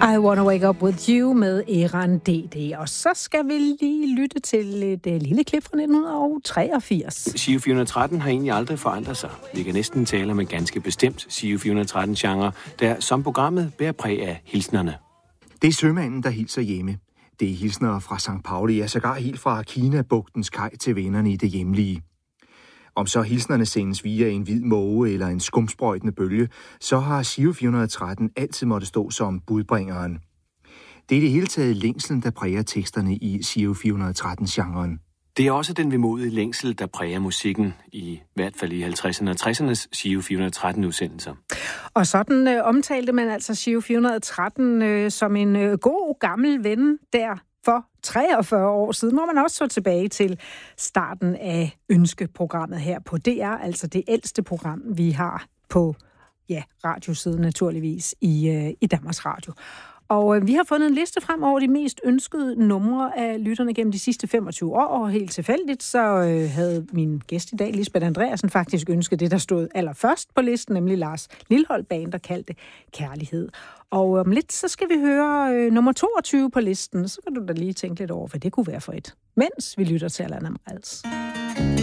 I Wanna Wake Up With You med Eran DD. Og så skal vi lige lytte til et lille klip fra 1983. Giro 413 har egentlig aldrig forandret sig. Vi kan næsten tale om en ganske bestemt Giro 413-genre, der som programmet bærer præg af hilsnerne. Det er sømanden, der hilser hjemme. Det er hilsner fra St. Pauli, ja sågar helt fra Kina-bugtens kaj til vennerne i det hjemlige. Om så hilsnerne sendes via en hvid måge eller en skumsprøjtende bølge, så har Giro 413 altid måtte stå som budbringeren. Det er det hele taget længslen, der præger teksterne i Giro 413-genren. Det er også den vemodige længsel, der præger musikken, i hvert fald i 50'erne og 60'ernes Giro 413-udsendelser. Og sådan omtalte man altså Giro 413 som en god gammel ven der for 43 år siden, hvor man også så tilbage til starten af ønskeprogrammet her på DR, altså det ældste program, vi har på radiosiden naturligvis i Danmarks Radio. Og vi har fundet en liste frem over de mest ønskede numre af lytterne gennem de sidste 25 år, og helt tilfældigt så havde min gæst i dag, Lisbeth Andreasen, faktisk ønsket det, der stod allerførst på listen, nemlig Lars Lilholt Band, der kaldte Kærlighed. Og om lidt, så skal vi høre nummer 22 på listen, så kan du da lige tænke lidt over, hvad det kunne være for et, mens vi lytter til Allan Amrals.